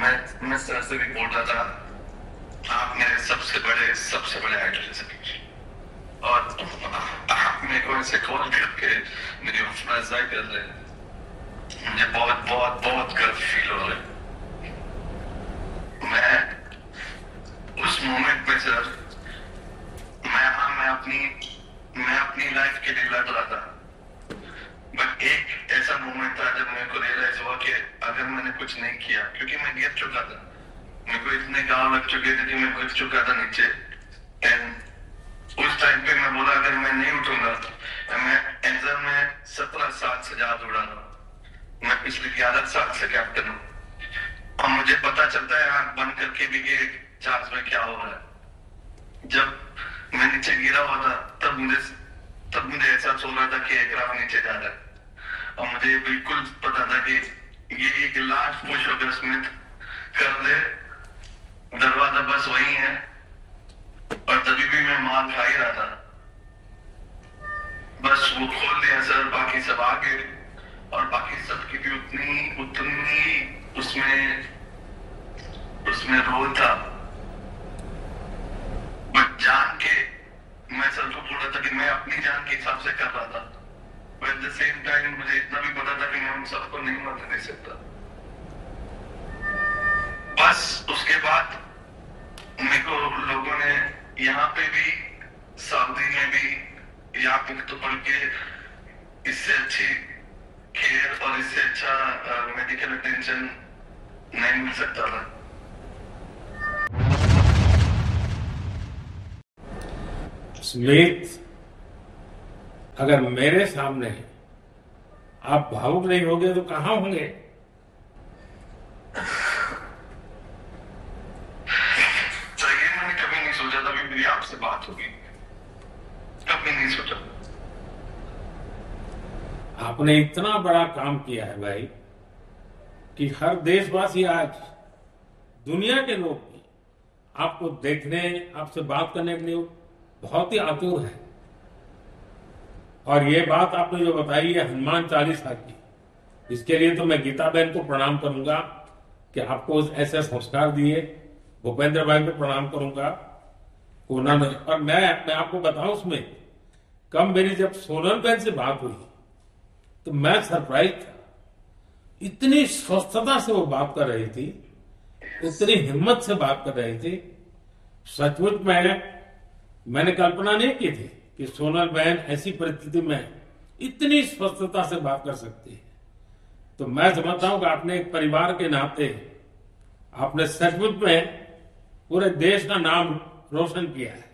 मैं सर से भी बोल रहा था, आप मेरे सबसे बड़े आइडल हैं और आप मेरे को ऐसे कॉल करके मेरी हौसला अफजाई कर रहे हैं। मुझे बहुत बहुत बहुत गर्व फील हो रहा है। मैं उस मोमेंट में सर, मैं अपनी लाइफ के लिए लड़ रहा था, बट एक ऐसा मोमेंट था जब मेरे को रियलाइज हुआ कि अगर मैंने कुछ नहीं किया, क्योंकि मैं गिर चुका था, मेरे को इतने गाँव लग चुके थे कि मैं गिर चुका था नीचे। एंड उस टाइम पे मैं बोला अगर मैं नहीं उठूंगा, मैं एग्जाम में 17 साल से ज्यादा उड़ा रहा हूँ, मैं पिछले 11 साल से कैप्टन हूँ और मुझे पता चलता है आंख बंद करके भी कि चार्ज में क्या हो रहा है। जब मैं नीचे गिरा हुआ था तब मुझे एहसास हो रहा था कि एयरक्राफ्ट नीचे जा रहा है और मुझे बिल्कुल पता था कि ये एक लास्ट पुश होगा, स्मिथ कर दे, दरवाजा बस वही है। और तभी भी मैं मार खा ही रहा था, बस वो खोल दिया सर, बाकी सब आगे और बाकी सब की भी उतनी उसमें रोल था। बट जान के मैं सर को बोल रहा था कि मैं अपनी जान के हिसाब से कर रहा था, but at the same time मुझे इतना भी पता था कि मैं उन सबको नहीं मरने दे सकता। बस उसके बाद मेरे को लोगों ने यहाँ पे भी, सऊदी में भी, यहाँ पे तो पढ़ के इससे अच्छी केयर और इससे अच्छा मेडिकल अटेंशन नहीं मिल सकता था। स्मिथ, अगर मेरे सामने आप भावुक नहीं होंगे तो कहां होंगे? तो ये मैंने कभी नहीं सोचा था कि मेरी आपसे बात होगी, कभी नहीं सोचा। आपने इतना बड़ा काम किया है भाई कि हर देशवासी आज, दुनिया के लोग भी आपको देखने, आपसे बात करने के लिए बहुत ही आतुर है। और ये बात आपने जो बताई है हनुमान चालीसा की, इसके लिए तो मैं गीता बहन को प्रणाम करूंगा कि आपको ऐसे संस्कार दिए। भूपेंद्र भाई को प्रणाम करूंगा उन्होंने। और मैं आपको बताऊं, उसमें कम मेरी जब सोनल बहन से बात हुई तो मैं सरप्राइज था। इतनी स्वस्थता से वो बात कर रही थी, इतनी हिम्मत से बात कर रही थी। सचमुच मैंने कल्पना नहीं की थी कि सोनल बहन ऐसी परिस्थिति में इतनी स्वस्थता से बात कर सकती है। तो मैं समझता हूं कि आपने एक परिवार के नाते आपने सचमुच में पूरे देश का नाम रोशन किया है।